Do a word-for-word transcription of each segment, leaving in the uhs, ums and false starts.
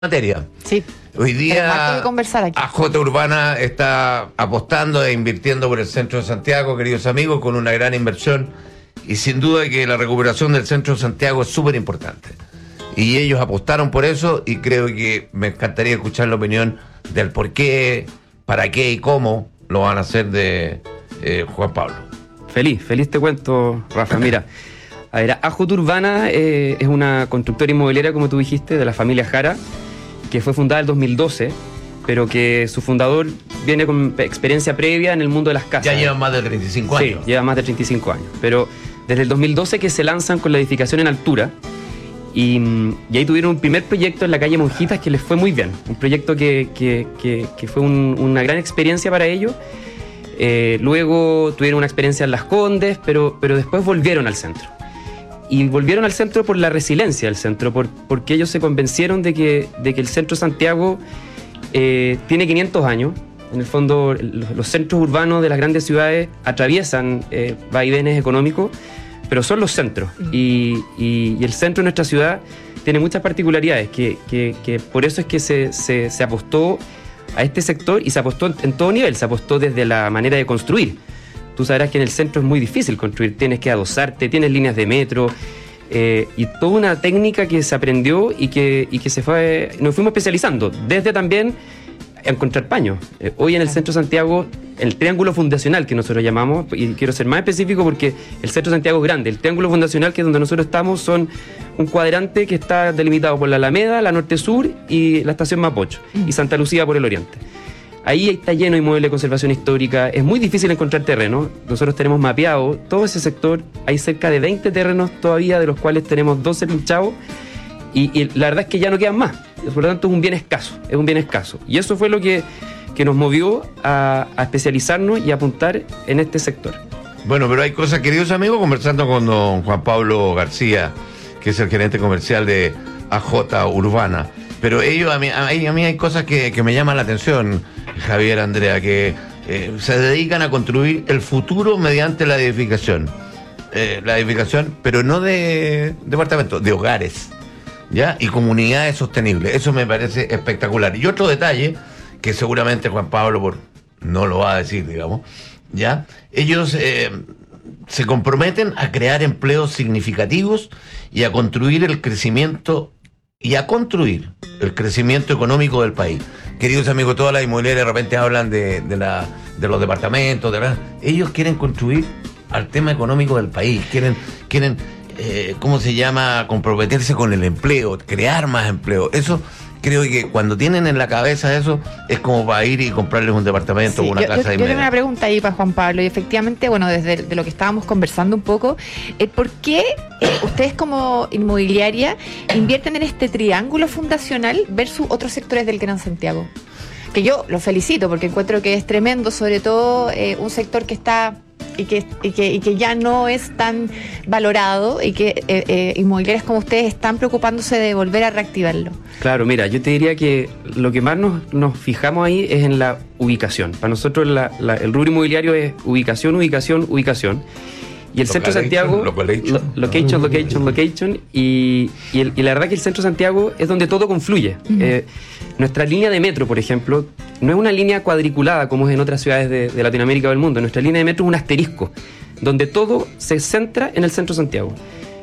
materia. Sí. Hoy día que conversar aquí. A J Urbana está apostando e invirtiendo por el centro de Santiago, queridos amigos, con una gran inversión, y sin duda que la recuperación del centro de Santiago es súper importante. Y ellos apostaron por eso, y creo que me encantaría escuchar la opinión del por qué, para qué y cómo lo van a hacer de eh, Juan Pablo. Feliz, feliz te cuento, Rafa. Mira, a ver, A J Urbana eh, es una constructora inmobiliaria, como tú dijiste, de la familia Jara, que fue fundada en el dos mil doce, pero que su fundador viene con experiencia previa en el mundo de las casas. Ya llevan más de treinta y cinco años. Sí, lleva más de treinta y cinco años. Pero desde el dos mil doce que se lanzan con la edificación en altura, y, y ahí tuvieron un primer proyecto en la calle Monjitas que les fue muy bien. Un proyecto que, que, que, que fue un, una gran experiencia para ellos. Eh, luego tuvieron una experiencia en Las Condes, pero, pero después volvieron al centro. Y volvieron al centro por la resiliencia del centro, por, porque ellos se convencieron de que, de que el centro de Santiago eh, tiene quinientos años. En el fondo, los, los centros urbanos de las grandes ciudades atraviesan eh, vaivenes económicos, pero son los centros. Y, y, y el centro de nuestra ciudad tiene muchas particularidades, que, que, que por eso es que se, se, se apostó a este sector, y se apostó en, en todo nivel. Se apostó desde la manera de construir. Tú sabrás que en el centro es muy difícil construir, tienes que adosarte, tienes líneas de metro, eh, y toda una técnica que se aprendió y que, y que se fue, nos fuimos especializando, desde también encontrar paños. Eh, hoy en el centro de Santiago, el triángulo fundacional que nosotros llamamos, y quiero ser más específico porque el centro de Santiago es grande, el triángulo fundacional, que es donde nosotros estamos, son un cuadrante que está delimitado por la Alameda, la Norte Sur y la estación Mapocho, mm. y Santa Lucía por el Oriente. Ahí está lleno de inmuebles de conservación histórica, es muy difícil encontrar terreno. Nosotros tenemos mapeado todo ese sector, hay cerca de veinte terrenos todavía, de los cuales tenemos doce pinchados, y, y la verdad es que ya no quedan más, por lo tanto es un bien escaso, es un bien escaso. Y eso fue lo que, que nos movió a, a especializarnos y a apuntar en este sector. Bueno, pero hay cosas, queridos amigos, conversando con don Juan Pablo García, que es el gerente comercial de A J Urbana. Pero ellos, a mí, a mí, a mí hay cosas que, que me llaman la atención, Javier, Andrea, que eh, se dedican a construir el futuro mediante la edificación. Eh, la edificación, pero no de departamentos, de hogares, ¿ya? Y comunidades sostenibles. Eso me parece espectacular. Y otro detalle, que seguramente Juan Pablo por, no lo va a decir, digamos, ¿ya? Ellos eh, se comprometen a crear empleos significativos y a construir el crecimiento y a construir el crecimiento económico del país. Queridos amigos, todas las inmobiliarias de repente hablan de, de, la, de los departamentos, de la, ellos quieren construir al tema económico del país, quieren, quieren eh, ¿cómo se llama?, comprometerse con el empleo, crear más empleo. Eso, creo que cuando tienen en la cabeza eso, es como para ir y comprarles un departamento, sí, o una yo, casa yo, de Yo tengo una pregunta ahí para Juan Pablo, y efectivamente, bueno, desde de lo que estábamos conversando un poco, eh, ¿por qué eh, ustedes como inmobiliaria invierten en este triángulo fundacional versus otros sectores del Gran Santiago? Que yo los felicito porque encuentro que es tremendo, sobre todo eh, un sector que está y que, y que, y que ya no es tan valorado, y que eh, eh, inmobiliarias como ustedes están preocupándose de volver a reactivarlo. Claro, mira, yo te diría que lo que más nos, nos fijamos ahí es en la ubicación. Para nosotros la, la, el rubro inmobiliario es ubicación, ubicación, ubicación. Y el centro de Santiago, location, lo, location, location, location, y, y, el, y la verdad que el centro de Santiago es donde todo confluye. Uh-huh. Eh, nuestra línea de metro, por ejemplo, no es una línea cuadriculada como es en otras ciudades de, de Latinoamérica o del mundo. Nuestra línea de metro es un asterisco, donde todo se centra en el centro de Santiago.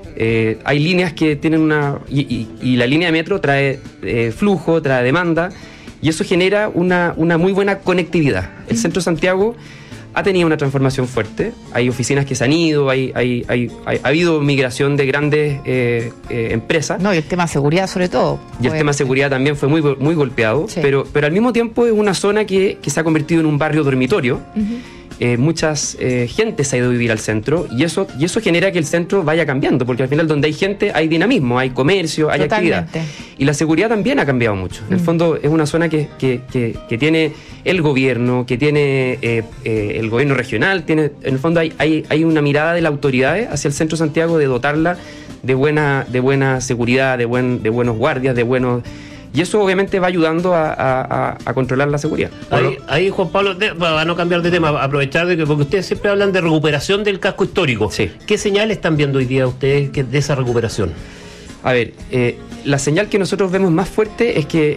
Eh, hay líneas que tienen una... Y, y, y la línea de metro trae eh, flujo, trae demanda, y eso genera una, una muy buena conectividad. El uh-huh. centro de Santiago ha tenido una transformación fuerte, hay oficinas que se han ido, hay, hay, hay, hay ha habido migración de grandes eh, eh, empresas. No, y el tema de seguridad sobre todo. Y el tema de seguridad también fue muy, muy golpeado, sí. pero, pero al mismo tiempo es una zona que, que se ha convertido en un barrio dormitorio. Uh-huh. Eh, muchas eh, gente se ha ido a vivir al centro, y eso, y eso genera que el centro vaya cambiando, porque al final donde hay gente hay dinamismo, hay comercio, hay Totalmente. actividad. Y la seguridad también ha cambiado mucho. En mm. el fondo es una zona que, que, que, que tiene el gobierno, que tiene eh, eh, el gobierno regional, tiene, en el fondo hay, hay, hay una mirada de las autoridades hacia el centro de Santiago de dotarla de buena, de buena seguridad, de, buen, de buenos guardias, de buenos... Y eso obviamente va ayudando a, a, a controlar la seguridad. Ahí, ahí Juan Pablo, de, para no cambiar de tema, aprovechar de que, porque ustedes siempre hablan de recuperación del casco histórico. Sí. ¿Qué señales están viendo hoy día ustedes que de esa recuperación? A ver, eh, la señal que nosotros vemos más fuerte es que